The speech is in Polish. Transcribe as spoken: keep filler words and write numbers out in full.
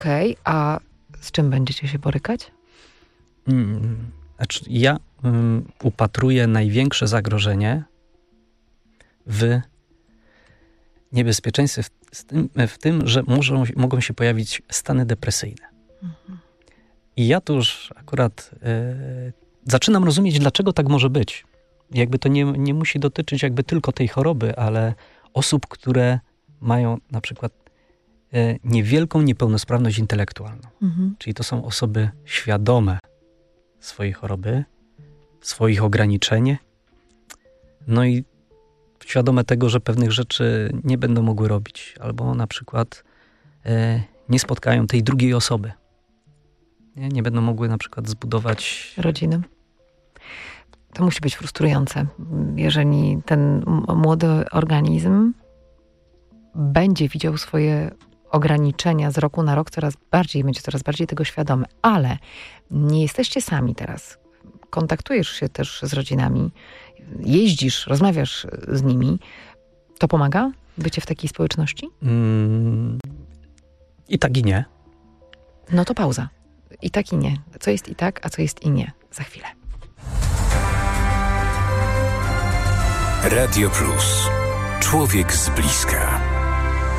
Okej, okay, a z czym będziecie się borykać? Hmm, znaczy ja um, upatruję największe zagrożenie w niebezpieczeństwie w, w, tym, w tym, że możą, mogą się pojawić stany depresyjne. Mhm. I ja tu już akurat y, zaczynam rozumieć, dlaczego tak może być. Jakby to nie, nie musi dotyczyć jakby tylko tej choroby, ale osób, które mają na przykład y, niewielką niepełnosprawność intelektualną. Mhm. Czyli to są osoby świadome swojej choroby, swoich ograniczeń, no i świadome tego, że pewnych rzeczy nie będą mogły robić, albo na przykład e, nie spotkają tej drugiej osoby. Nie, nie będą mogły na przykład zbudować rodziny. To musi być frustrujące, jeżeli ten młody organizm będzie widział swoje ograniczenia z roku na rok coraz bardziej, będzie coraz bardziej tego świadomy. Ale nie jesteście sami teraz. Kontaktujesz się też z rodzinami, jeździsz, rozmawiasz z nimi. To pomaga? Bycie w takiej społeczności? Mm, I tak i nie. No to pauza. I tak i nie. Co jest i tak, a co jest i nie. Za chwilę. Radio Plus. Człowiek z bliska.